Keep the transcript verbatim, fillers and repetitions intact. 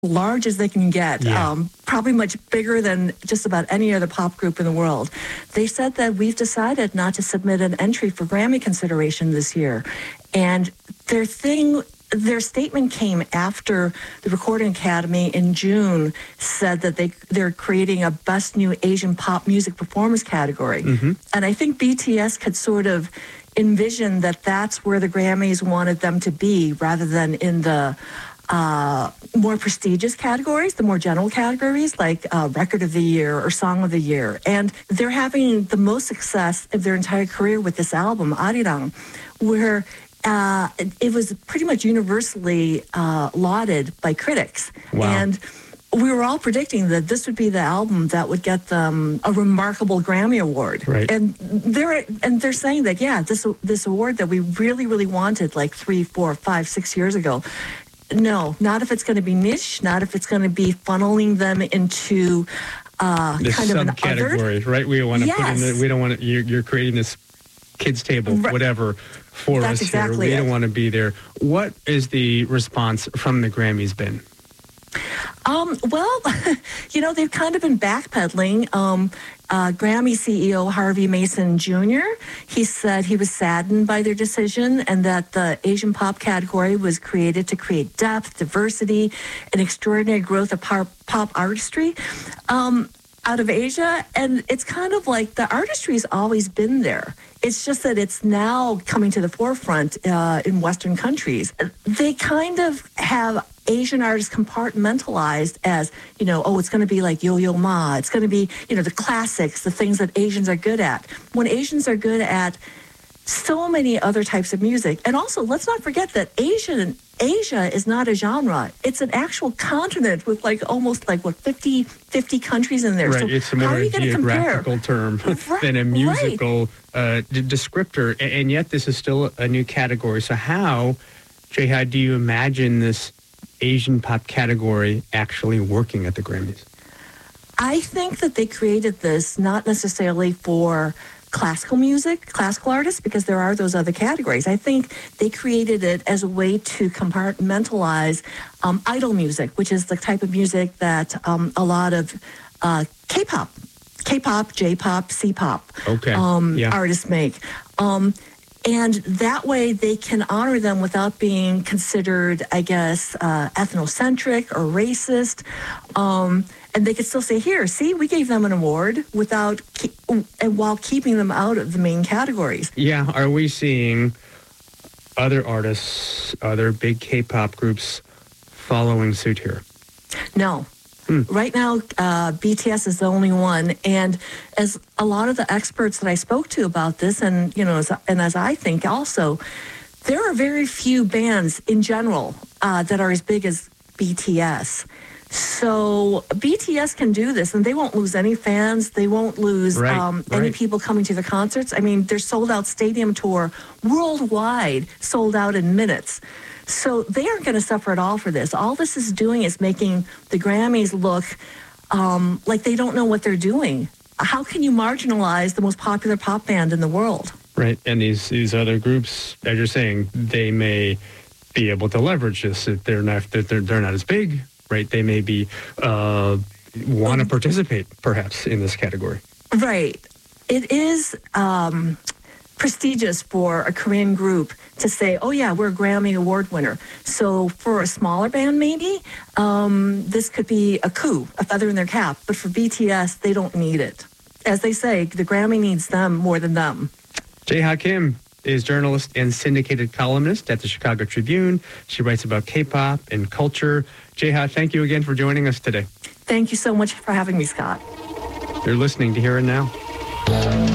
large as they can get, Yeah. um, probably much bigger than just about any other pop group in the world. They said that we've decided not to submit an entry for Grammy consideration this year. And their thing, their statement came after the Recording Academy in June said that they, they're creating a Best New Asian Pop Music Performance category. Mm-hmm. And I think B T S could sort of envision that that's where the Grammys wanted them to be rather than in the Uh, more prestigious categories, the more general categories like uh, Record of the Year or Song of the Year. And they're having the most success of their entire career with this album, Arirang, where uh, it was pretty much universally uh, lauded by critics. Wow. And we were all predicting that this would be the album that would get them a remarkable Grammy Award. Right. And they're and they're saying that, yeah, this this award that we really, really wanted like three, four, five, six years ago. No, not if it's going to be niche, not if it's going to be funneling them into uh, The kind of an other. subcategories, right? We want to Yes. put in the, we don't want to, you're, you're creating this kids table, Right. whatever, for That's us exactly here. We it. don't want to be there. What is the response from the Grammys been? Um, well, you know, they've kind of been backpedaling. Um, uh, Grammy C E O Harvey Mason Junior, he said he was saddened by their decision and that the Asian pop category was created to create depth, diversity, and extraordinary growth of pop, pop artistry um, out of Asia. And it's kind of like the artistry has always been there. It's just that it's now coming to the forefront uh, in Western countries. They kind of have Asian artists compartmentalized as, you know, oh, it's going to be like Yo-Yo Ma. It's going to be, you know, the classics, the things that Asians are good at. When Asians are good at so many other types of music. And also, let's not forget that Asian Asia is not a genre. It's an actual continent with like almost like, what, fifty, fifty countries in there. Right, So it's a how more are you gonna geographical term Right, than a right. musical uh, d- descriptor. A- And yet this is still a new category. So how, Jihad, do you imagine this Asian pop category actually working at the Grammys? I think that they created this not necessarily for classical music, classical artists, because there are those other categories. I think they created it as a way to compartmentalize um, idol music, which is the type of music that um, a lot of uh, K-pop, K-pop, J-pop, C-pop Okay. um, Yeah. artists make. Um, and that way they can honor them without being considered, I guess, uh, ethnocentric or racist. Um, and they could still say, here, see, we gave them an award without, keep, and while keeping them out of the main categories. Yeah, are we seeing other artists, other big K-pop groups following suit here? No. Hmm. Right now, uh, B T S is the only one, and as a lot of the experts that I spoke to about this, and you know, as, and as I think also, there are very few bands in general uh, that are as big as B T S. So B T S can do this, and they won't lose any fans. They won't lose Right, um, any right. people coming to the concerts. I mean, their sold-out stadium tour worldwide sold out in minutes. So they aren't going to suffer at all for this. All this is doing is making the Grammys look um, like they don't know what they're doing. How can you marginalize the most popular pop band in the world? Right, and these these other groups, as you're saying, they may be able to leverage this if they're not if they're they're not as big, right? They may be uh, want to participate, perhaps, in this category. Right. It is um, prestigious for a Korean group to say, oh, yeah, we're a Grammy Award winner. So for a smaller band, maybe, um, this could be a coup, a feather in their cap. But for B T S, they don't need it. As they say, the Grammy needs them more than them. Jae-ha Kim is journalist and syndicated columnist at the Chicago Tribune. She writes about K-pop and culture. Jae-ha, thank you again for joining us today. Thank you so much for having me, Scott. You're listening to Here and Now.